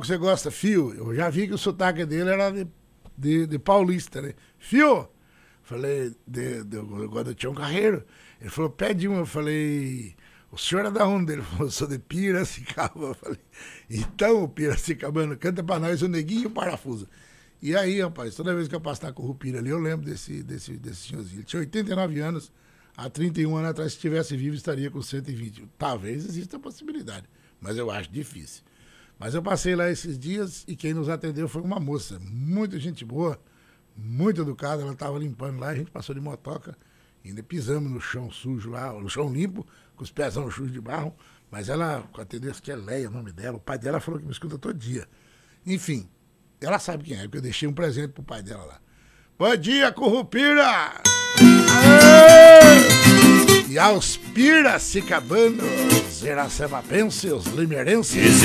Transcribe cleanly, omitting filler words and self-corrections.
que você gosta, Fio? Eu já vi que o sotaque dele era de paulista, né? Fio! Falei, eu gosto do Tião Carreiro. Ele falou, pede um. Eu falei, o senhor é da onde? Ele falou, sou de Piracicaba. Eu falei, então, Piracicabano, canta pra nós o Neguinho e o Parafuso. E aí, rapaz, toda vez que eu passo na Currupira ali, eu lembro desse senhorzinho. Ele tinha 89 anos, há 31 anos atrás, se estivesse vivo, estaria com 120. Talvez exista a possibilidade, mas eu acho difícil. Mas eu passei lá esses dias e quem nos atendeu foi uma moça, muito gente boa, muito educada. Ela estava limpando lá, a gente passou de motoca, ainda pisamos no chão sujo lá, no chão limpo, com os pezão sujos de barro. Mas ela atendeu, que é Leia, o nome dela. O pai dela falou que me escuta todo dia. Enfim, ela sabe quem é, porque eu deixei um presente pro pai dela lá. Bom dia, Currupira! Aê! E aos piracicabanos, iracemapenses, limerenses,